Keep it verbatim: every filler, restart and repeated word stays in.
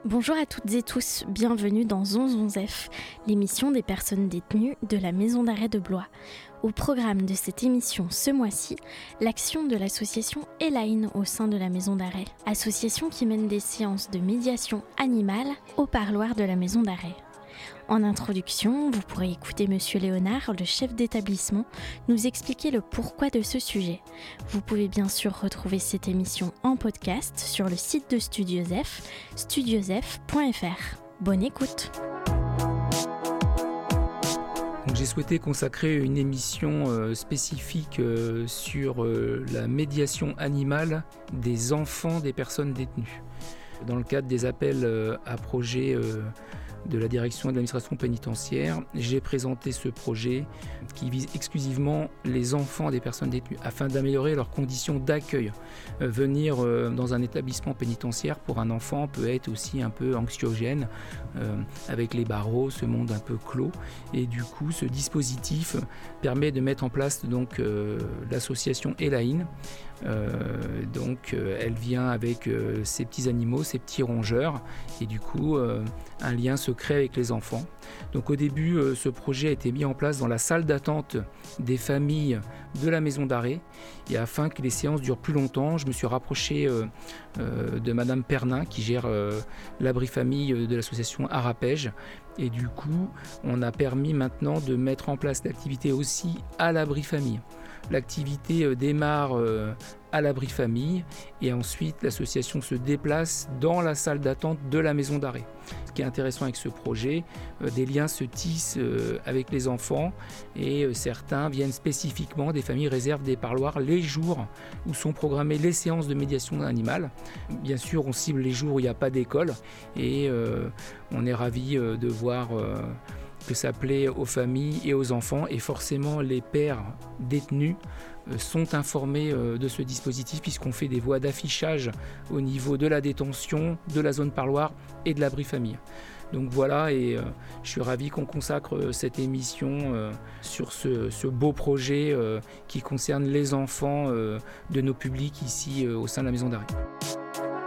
Bonjour à toutes et tous, bienvenue dans onze onze F, l'émission des personnes détenues de la maison d'arrêt de Blois. Au programme de cette émission ce mois-ci, l'action de l'association Elaine au sein de la maison d'arrêt, association qui mène des séances de médiation animale au parloir de la maison d'arrêt. En introduction, vous pourrez écouter Monsieur Léonard, le chef d'établissement, nous expliquer le pourquoi de ce sujet. Vous pouvez bien sûr retrouver cette émission en podcast sur le site de Studiosef, studiosef point f r. Bonne écoute. Donc, j'ai souhaité consacrer une émission euh, spécifique euh, sur euh, la médiation animale des enfants des personnes détenues. Dans le cadre des appels euh, à projets euh, de la direction de l'administration pénitentiaire, j'ai présenté ce projet qui vise exclusivement les enfants des personnes détenues afin d'améliorer leurs conditions d'accueil. Euh, venir euh, dans un établissement pénitentiaire pour un enfant peut être aussi un peu anxiogène euh, avec les barreaux, ce monde un peu clos. Et du coup, ce dispositif permet de mettre en place donc euh, l'association Elaine. Euh, donc euh, elle vient avec euh, ses petits animaux, ses petits rongeurs et du coup euh, un lien se crée avec les enfants. Donc au début euh, ce projet a été mis en place dans la salle d'attente des familles de la maison d'arrêt et afin que les séances durent plus longtemps, je me suis rapproché euh, euh, de Madame Pernin qui gère euh, l'abri famille de l'association Arapège. Et du coup, on a permis maintenant de mettre en place l'activité aussi à l'abri famille. L'activité euh, démarre euh, à l'abri famille et ensuite l'association se déplace dans la salle d'attente de la maison d'arrêt. Ce qui est intéressant avec ce projet, euh, des liens se tissent euh, avec les enfants et euh, certains viennent spécifiquement, des familles réservent des parloirs les jours où sont programmées les séances de médiation animale. Bien sûr, on cible les jours où il n'y a pas d'école et euh, on est ravis euh, de voir euh, que ça plaît aux familles et aux enfants et forcément les pères détenus euh, sont informés euh, de ce dispositif puisqu'on fait des voies d'affichage au niveau de la détention, de la zone parloir et de l'abri famille. Donc voilà, et euh, je suis ravi qu'on consacre euh, cette émission euh, sur ce, ce beau projet euh, qui concerne les enfants euh, de nos publics ici euh, au sein de la maison d'arrêt.